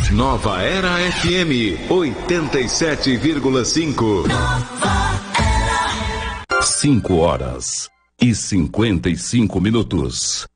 Nova Era FM 87,5. 5 horas e 55 minutos.